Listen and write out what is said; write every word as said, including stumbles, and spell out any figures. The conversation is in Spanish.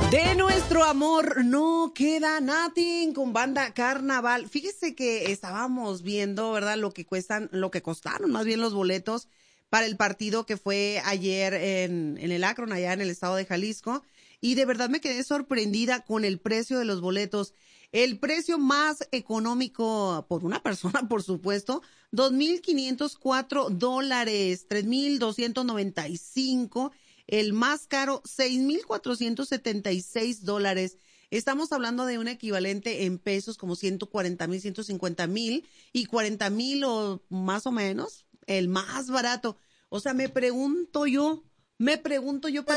De nuestro amor no queda nothing con Banda Carnaval. Fíjese que estábamos viendo, ¿verdad? Lo que cuestan, lo que costaron más bien los boletos para el partido que fue ayer en, en el Akron, allá en el estado de Jalisco. Y de verdad me quedé sorprendida con el precio de los boletos. El precio más económico por una persona, por supuesto, dos mil quinientos cuatro dólares, tres mil doscientos noventa y cinco. El más caro, seis mil cuatrocientos setenta y seis dólares. Estamos hablando de un equivalente en pesos como ciento cuarenta mil, ciento cincuenta mil y cuarenta mil o más o menos, el más barato. O sea, me pregunto yo, me pregunto yo,